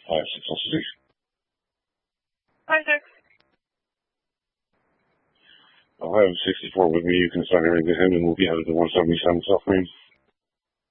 5616. Hi, 6. I'll have 64 with me. You can assign everything to him, and we'll be out of the 177 South Main.